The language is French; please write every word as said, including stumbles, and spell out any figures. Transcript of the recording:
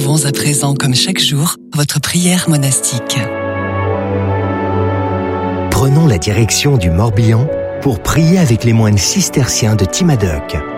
Retrouvons à présent, comme chaque jour, votre prière monastique. Prenons la direction du Morbihan pour prier avec les moines cisterciens de Timadoc.